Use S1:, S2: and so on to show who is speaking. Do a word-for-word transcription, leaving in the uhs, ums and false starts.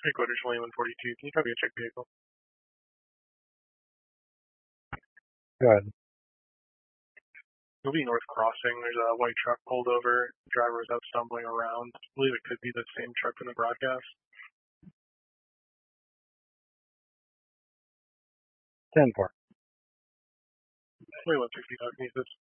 S1: Three quarters, William one forty-two. Can you copy a check vehicle?
S2: Go ahead.
S1: It'll be North Crossing. There's a white truck pulled over. The driver is out stumbling around. I believe it could be the same truck in the broadcast.
S2: ten four.
S1: William one sixty-five. Can you use this?